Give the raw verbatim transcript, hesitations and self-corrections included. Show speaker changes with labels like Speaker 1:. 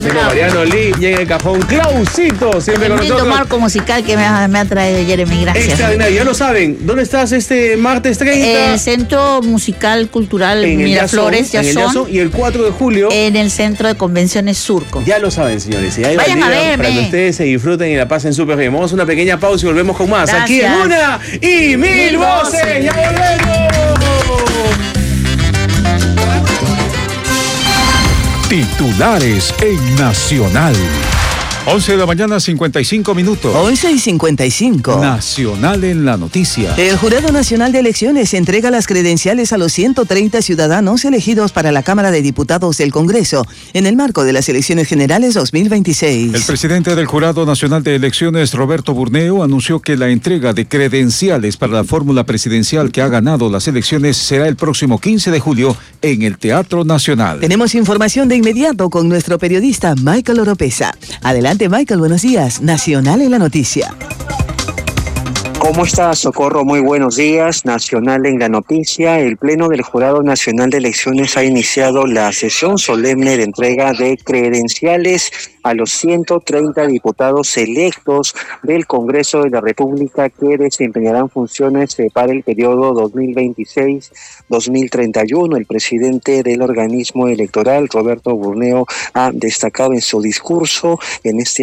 Speaker 1: Tengo Mariano Lee y en el cajón Clausito, siempre con
Speaker 2: Tremendo
Speaker 1: nosotros.
Speaker 2: marco musical que me ha, me ha traído Jeremy, gracias.
Speaker 1: Extraordinario, ya lo saben. ¿Dónde estás este martes treinta?
Speaker 2: El Centro Musical Cultural
Speaker 1: En el
Speaker 2: Miraflores,
Speaker 1: Yazón, en el
Speaker 2: Yazón,
Speaker 1: Yazón, y el cuatro de julio.
Speaker 2: en el Centro de Convenciones Surco.
Speaker 1: Ya lo saben, señores. Y ahí
Speaker 2: Vayan
Speaker 1: va el
Speaker 2: a
Speaker 1: día
Speaker 2: verme.
Speaker 1: para que ustedes se disfruten y la pasen súper bien. Vamos a una pequeña pausa y volvemos con más.
Speaker 2: Gracias.
Speaker 1: Aquí en Una y Mil,
Speaker 2: Mil
Speaker 1: Voces.
Speaker 2: Voces.
Speaker 1: ¡Ya volvemos!
Speaker 3: Titulares en Nacional. once de la mañana, cincuenta y cinco minutos.
Speaker 4: once y cincuenta y cinco.
Speaker 3: Nacional en la noticia.
Speaker 4: El Jurado Nacional de Elecciones entrega las credenciales a los ciento treinta ciudadanos elegidos para la Cámara de Diputados del Congreso en el marco de las elecciones generales dos mil veintiséis.
Speaker 3: El presidente del Jurado Nacional de Elecciones, Roberto Burneo, anunció que la entrega de credenciales para la fórmula presidencial que ha ganado las elecciones será el próximo quince de julio en el Teatro Nacional.
Speaker 4: Tenemos información de inmediato con nuestro periodista Michael Oropesa. Adelante, Michael, buenos días. Nacional en la noticia.
Speaker 5: ¿Cómo está, Socorro? Muy buenos días. Nacional en la noticia. El Pleno del Jurado Nacional de Elecciones ha iniciado la sesión solemne de entrega de credenciales a los ciento treinta diputados electos del Congreso de la República que desempeñarán funciones para el periodo dos mil veintiséis a dos mil treinta y uno. El presidente del organismo electoral, Roberto Burneo, ha destacado en su discurso en este